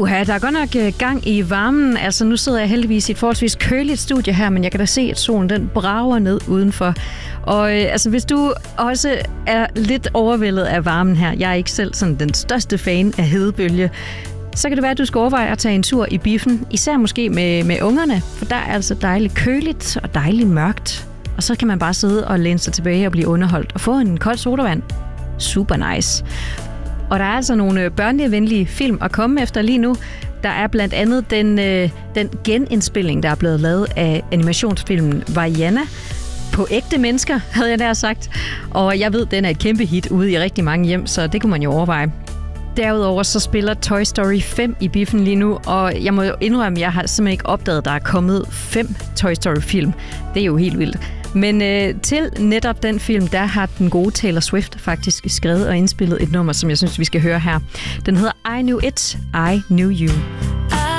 Der er godt nok gang i varmen. Altså, nu sidder jeg heldigvis i et forholdsvis køligt studie her, men jeg kan da se, at solen den brager ned udenfor. Og altså, hvis du også er lidt overvældet af varmen her, jeg er ikke selv sådan den største fan af hedebølge, så kan det være, at du skal overveje at tage en tur i biffen, især måske med ungerne, for der er altså dejligt køligt og dejligt mørkt. Og så kan man bare sidde og læne sig tilbage og blive underholdt og få en kold sodavand. Super nice. Og der er altså nogle børnevenlige film at komme efter lige nu. Der er blandt andet den genindspilling, der er blevet lavet af animationsfilmen Vaiana. På ægte mennesker, havde jeg der sagt. Og jeg ved, den er et kæmpe hit ude i rigtig mange hjem, så det kunne man jo overveje. Derudover så spiller Toy Story 5 i biffen lige nu, og jeg må jo indrømme, at jeg har simpelthen ikke opdaget, at der er kommet 5 Toy Story-film. Det er jo helt vildt. Men til netop den film, der har den gode Taylor Swift faktisk skrevet og indspillet et nummer, som jeg synes, vi skal høre her. Den hedder I Knew It, I Knew You.